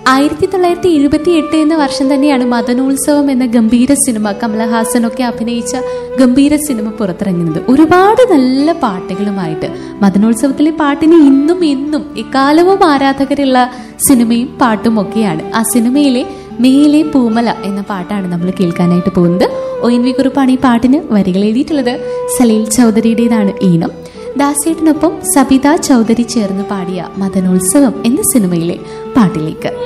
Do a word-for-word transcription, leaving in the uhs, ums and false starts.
ആയിരത്തി തൊള്ളായിരത്തി എഴുപത്തി എട്ട് എന്ന വർഷം തന്നെയാണ് മദനോത്സവം എന്ന ഗംഭീര സിനിമ, കമലഹാസനൊക്കെ അഭിനയിച്ച ഗംഭീര സിനിമ പുറത്തിറങ്ങുന്നത്. ഒരുപാട് നല്ല പാട്ടുകളുമായിട്ട്. മദനോത്സവത്തിലെ പാട്ടിന് ഇന്നും എന്നും എക്കാലവും ആരാധകരുള്ള സിനിമയും പാട്ടും ഒക്കെയാണ്. ആ സിനിമയിലെ മേലെ പൂമല എന്ന പാട്ടാണ് നമ്മൾ കേൾക്കാനായിട്ട് പോകുന്നത്. ഒ എൻ വി കുറുപ്പാണ് ഈ പാട്ടിന് വരികൾ എഴുതിയിട്ടുള്ളത്. സലീൽ ചൗധരിയുടേതാണ് ഈണം. ദാസേട്ടനൊപ്പം സബിത ചൗധരി ചേർന്ന് പാടിയ മദനോത്സവം എന്ന സിനിമയിലെ പാട്ടിലേക്ക്.